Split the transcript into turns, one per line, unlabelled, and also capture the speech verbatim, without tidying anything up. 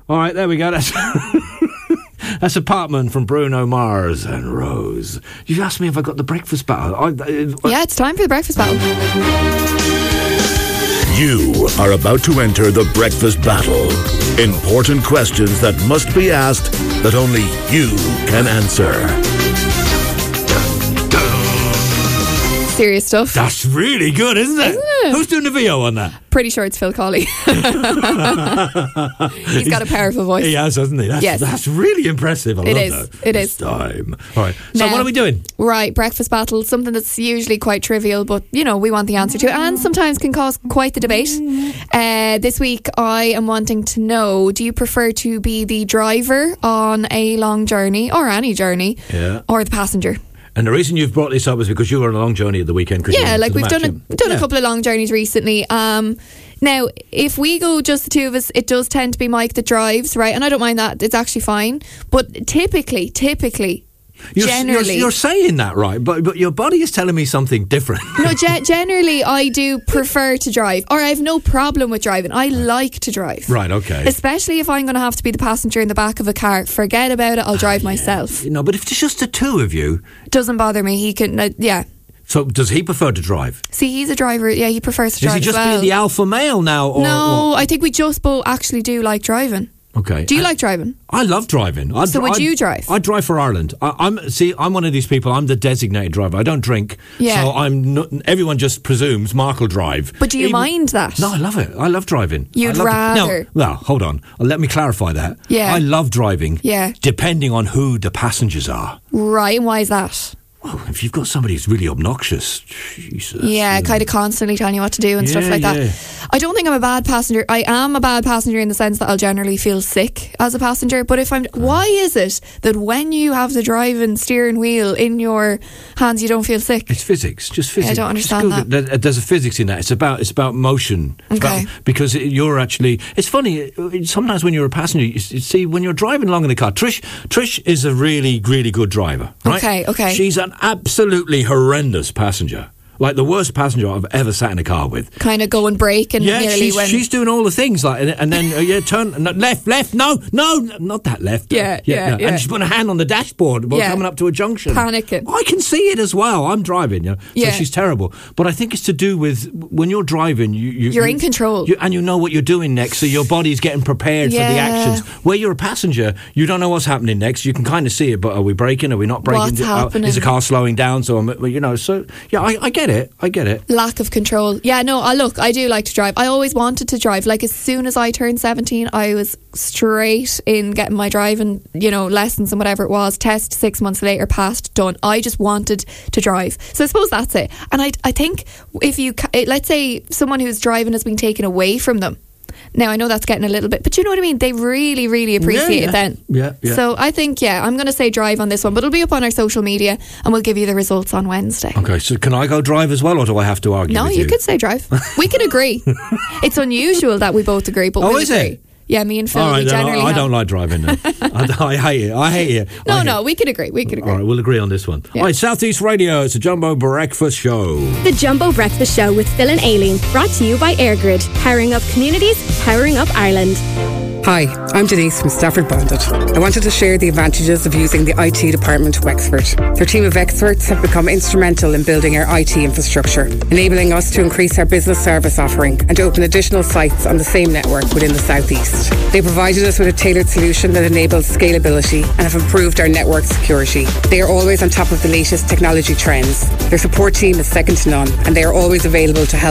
All right, there we go. That's that's Apartment from Bruno Mars and Rose. You asked me if I got the breakfast battle. I, I,
yeah, it's time for the breakfast battle.
You are about to enter the breakfast battle. Important questions that must be asked that only you can answer.
Serious stuff.
That's really good, isn't it?
Isn't it?
Who's doing the V O on that?
Pretty sure it's Phil Colley. He's got a powerful voice.
He has, hasn't he? That's,
yes.
that's really impressive. I
it
love
is.
that.
It
it's
is.
Time. All right. So
now,
what are we doing?
Right, breakfast battle, something that's usually quite trivial, but, you know, we want the answer to, and sometimes can cause quite the debate. Uh, this week, I am wanting to know, do you prefer to be the driver on a long journey, or any journey,
yeah.
or the passenger?
And the reason you've brought this up is because you were on a long journey at the weekend.
Yeah, like we've done a, done
yeah.
a couple of long journeys recently. Um, now, if we go just the two of us, it does tend to be Mike that drives, right? And I don't mind that. It's actually fine. But typically, typically,
You're,
generally...
You're, you're saying that, right? But but your body is telling me something different.
No, ge- generally, I do prefer to drive. Or I have no problem with driving. I like to drive.
Right, okay.
Especially if I'm going to have to be the passenger in the back of a car. Forget about it. I'll drive
yeah.
myself.
No, but if it's just the two of you...
Doesn't bother me. He can... Uh, yeah.
So does he prefer to drive?
See, he's a driver. Yeah, he prefers to
Is
drive
he just
as well.
being the alpha male now? Or,
no,
or?
I think we just both actually do like driving.
Okay.
Do you
I,
like driving?
I love driving. I'd,
so would
I'd,
you drive?
I drive for Ireland. I, I'm see. I'm one of these people. I'm the designated driver. I don't drink.
Yeah.
So I'm. Not, everyone just presumes Mark will drive.
But do you
Even,
mind that?
No, I love it. I love driving.
You'd
I love
rather.
It. No, well, hold on. Let me clarify that.
Yeah.
I love driving.
Yeah.
Depending on who the passengers are.
Right. And why is that?
Well, if you've got somebody who's really obnoxious, Jesus.
Yeah, kind of constantly telling you what to do and
yeah,
stuff like
yeah.
that. I don't think I'm a bad passenger. I am a bad passenger in the sense that I'll generally feel sick as a passenger. But if I'm, why is it that when you have the driving steering wheel in your hands, you don't feel sick?
It's physics, just physics.
Yeah, I don't understand
that.
that.
There, there's a physics in that. It's about it's about motion. It's
Okay.
About, because you're actually. It's funny. Sometimes when you're a passenger, you see when you're driving along in the car. Trish, Trish is a really, really good driver. Right?
Okay, okay.
She's an absolutely horrendous passenger. Like the worst passenger I've ever sat in a car with.
Kind of go and brake and
yeah,
nearly
she's,
when...
she's doing all the things like, and, and then uh, yeah, turn no, left, left, no, no, not that left.
Yeah, yeah,
no.
yeah.
And she's putting a hand on the dashboard while
Yeah.
coming up to a junction,
Panicking.
I can see it as well. I'm driving, you know, so
Yeah.
she's terrible. But I think it's to do with when you're driving, you, you
You're
you,
in control,
you, and you know what you're doing next, so your body's getting prepared
Yeah.
for the actions. Where you're a passenger, you don't know what's happening next. You can kind of see it, but are we braking? Are we not braking?
What's
Uh,
happening?
Is the car slowing down? So I'm, you know, so yeah, I, I get it. I get it.
Lack of control. Yeah, no, I look, I do like to drive. I always wanted to drive. Like, as soon as I turned seventeen, I was straight in getting my driving, you know, lessons and whatever it was. Test six months later, passed, done. I just wanted to drive. So I suppose that's it. And I, I think if you, ca- it- let's say someone who's driving has been taken away from them. Now, I know that's getting a little bit, but you know what I mean? They really, really appreciate
Yeah, yeah.
it then.
Yeah, yeah.
So I think, yeah, I'm going to say drive on this one, but it'll be up on our social media and we'll give you the results on Wednesday.
Okay, so can I go drive as well, or do I have to argue
No,
with
you
you?
could say drive. We can agree. It's unusual that we both agree, but
Oh,
we'll
is
agree.
it?
Yeah, me and Phil,
All right,
we
then
generally
I, I
have-
don't like driving then. I, I hate it. I hate it.
No,
I hate
no,
it.
we can agree. We can agree.
All right, we'll agree on this one.
Yeah.
All right, Southeast Radio, it's a Jumbo Breakfast Show.
The Jumbo Breakfast Show with Phil and Aileen, brought to you by AirGrid, powering up communities, powering up Ireland.
Hi, I'm Denise from Stafford Bonded. I wanted to share the advantages of using the I T department of Wexford. Their team of experts have become instrumental in building our I T infrastructure, enabling us to increase our business service offering and open additional sites on the same network within the southeast. They provided us with a tailored solution that enables scalability and have improved our network security. They are always on top of the latest technology trends. Their support team is second to none, and they are always available to help